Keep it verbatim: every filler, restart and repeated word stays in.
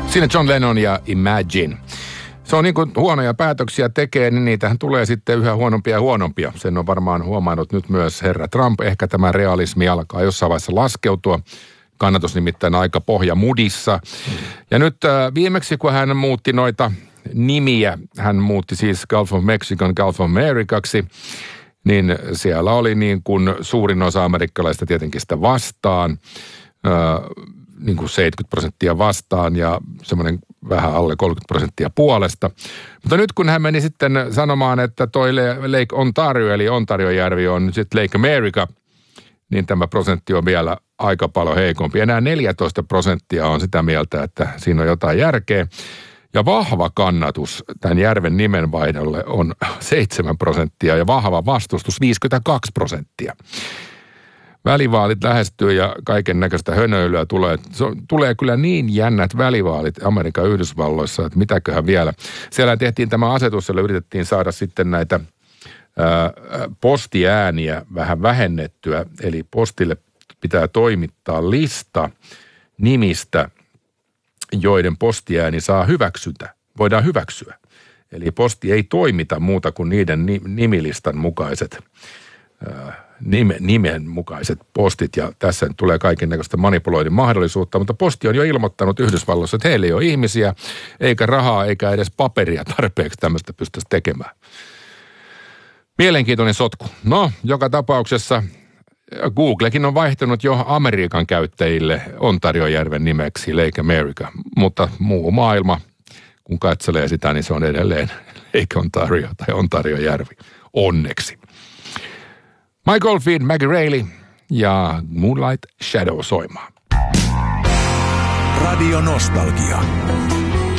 Siinä John Lennon ja Imagine. Se on niin kuin huonoja päätöksiä tekee, niin niitähän tulee sitten yhä huonompia ja huonompia. Sen on varmaan huomannut nyt myös herra Trump. Ehkä tämä realismi alkaa jossain vaiheessa laskeutua. Kannatus nimittäin aika pohjamudissa. Ja nyt äh, viimeksi, kun hän muutti noita nimiä, hän muutti siis Gulf of Mexico Gulf of Americaksi, niin siellä oli niin kuin suurin osa amerikkalaista tietenkin sitä vastaan, äh, niin kuin seitsemänkymmentä prosenttia vastaan ja semmoinen vähän alle kolmekymmentä prosenttia puolesta. Mutta nyt kun hän meni sitten sanomaan, että toi Lake Ontario, eli Ontariojärvi on sitten Lake America, niin tämä prosentti on vielä aika paljon heikompi. Enää neljätoista prosenttia on sitä mieltä, että siinä on jotain järkeä. Ja vahva kannatus tämän järven nimenvaihdolle on seitsemän prosenttia ja vahva vastustus viisikymmentäkaksi prosenttia. Välivaalit lähestyy ja kaiken näköistä hönöilyä tulee. Se on, tulee kyllä niin jännät välivaalit Amerikan Yhdysvalloissa, että mitäköhän vielä. Siellä tehtiin tämä asetus, jolla yritettiin saada sitten näitä ää, postiääniä vähän vähennettyä. Eli postille pitää toimittaa lista nimistä, joiden postiääni saa hyväksytä. Voidaan hyväksyä. Eli posti ei toimita muuta kuin niiden nimilistan mukaiset ää, Nime, nimen mukaiset postit, ja tässä tulee kaikennäköistä manipuloinnin mahdollisuutta, mutta posti on jo ilmoittanut Yhdysvalloissa, että heillä ei ole ihmisiä, eikä rahaa, eikä edes paperia tarpeeksi tämmöistä pystyisi tekemään. Mielenkiintoinen sotku. No, joka tapauksessa Googlekin on vaihtanut jo Amerikan käyttäjille Ontariojärven nimeksi Lake America, mutta muu maailma, kun katselee sitä, niin se on edelleen Lake Ontario tai Ontariojärvi. Onneksi. Mike Oldfield, Maggie Reilly ja Moonlight Shadow soimaa. Radio Nostalgia.